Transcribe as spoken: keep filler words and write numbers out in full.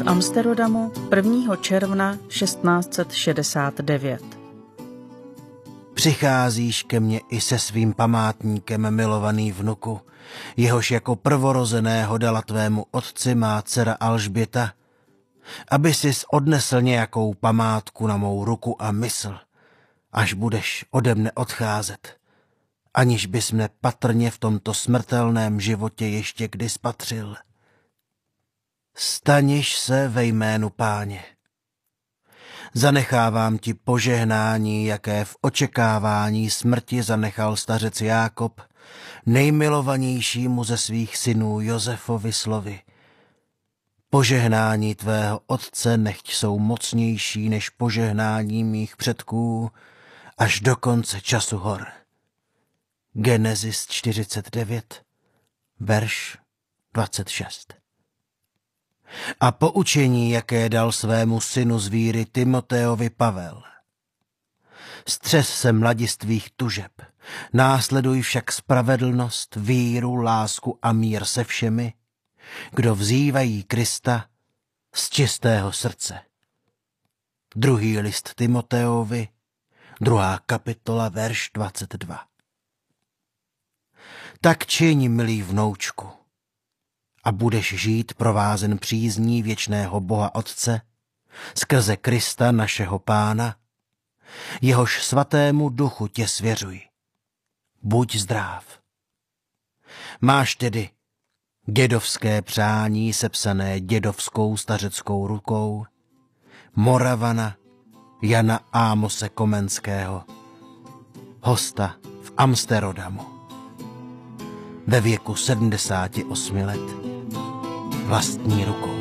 Amsterodamu prvního června šestnáct set šedesát devět. Přicházíš ke mně i se svým památníkem, milovaný vnuku, jehož jako prvorozeného dala tvému otci má dcera Alžběta, aby sis odnesl nějakou památku na mou ruku a mysl, až budeš ode mne odcházet, aniž bys mne patrně v tomto smrtelném životě ještě kdy spatřil. Staniš se ve jménu Páně. Zanechávám ti požehnání, jaké v očekávání smrti zanechal stařec Jákob, nejmilovanějšímu ze svých synů Josefovi slovy. Požehnání tvého otce nechť jsou mocnější než požehnání mých předků až do konce času hor. Genesis čtyřicet devět, verš dvacet šest. A poučení, jaké dal svému synu z víry Timoteovi Pavel. Střes se mladistvých tužeb, následuj však spravedlnost, víru, lásku a mír se všemi, kdo vzývají Krista z čistého srdce. Druhý list Timoteovi, druhá kapitola, verš dvacet dva. Tak čiň, milý vnoučku, a budeš žít provázen přízní věčného Boha Otce skrze Krista našeho Pána, jehož svatému duchu tě svěřuji. Buď zdrav. Máš tedy dědovské přání sepsané dědovskou stařeckou rukou Moravana Jana Ámose Komenského, hosta v Amsterodamu. Ve věku sedmdesáti osmi let vlastní rukou.